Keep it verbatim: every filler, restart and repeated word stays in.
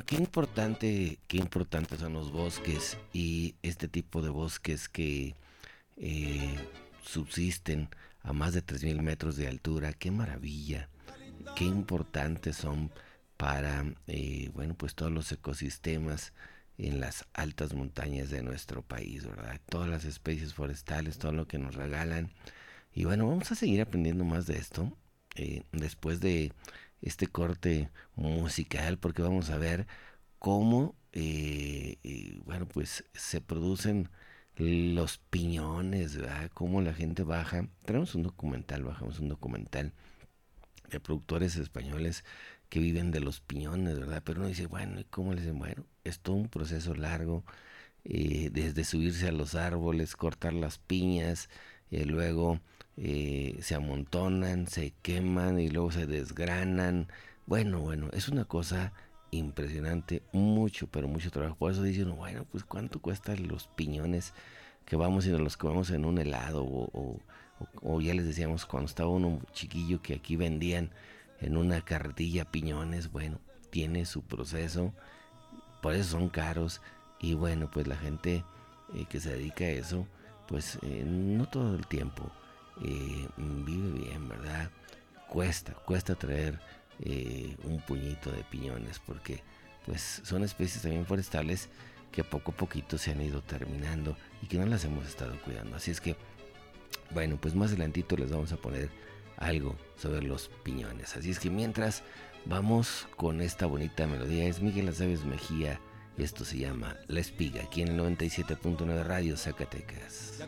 bueno, qué importante, qué importantes son los bosques y este tipo de bosques que eh, subsisten a más de tres mil metros de altura. Qué maravilla, qué importantes son para, eh, bueno, pues todos los ecosistemas en las altas montañas de nuestro país, ¿verdad? Todas las especies forestales, todo lo que nos regalan. Y bueno, vamos a seguir aprendiendo más de esto eh, después de este corte musical, porque vamos a ver cómo, eh, eh, bueno, pues se producen los piñones, ¿verdad? Cómo la gente baja. Tenemos un documental, bajamos un documental de productores españoles que viven de los piñones, ¿verdad? Pero uno dice, bueno, ¿y cómo les dicen? Bueno, es todo un proceso largo, eh, desde subirse a los árboles, cortar las piñas, eh, luego eh, se amontonan, se queman y luego se desgranan. Bueno, bueno, es una cosa impresionante, mucho, pero mucho trabajo. Por eso dicen, bueno, pues cuánto cuestan los piñones que vamos y nos los comemos en un helado o, o, o, o ya les decíamos cuando estaba uno chiquillo que aquí vendían en una carretilla piñones. Bueno, tiene su proceso, por eso son caros. Y bueno, pues la gente eh, que se dedica a eso, pues eh, no todo el tiempo eh, vive bien, ¿verdad? Cuesta, cuesta traer eh, un puñito de piñones porque pues son especies también forestales que poco a poquito se han ido terminando y que no las hemos estado cuidando. Así es que, bueno, pues más adelantito les vamos a poner algo sobre los piñones. Así es que mientras vamos con esta bonita melodía, es Miguel Aceves Mejía y esto se llama La Espiga, aquí en el noventa y siete punto nueve Radio Zacatecas.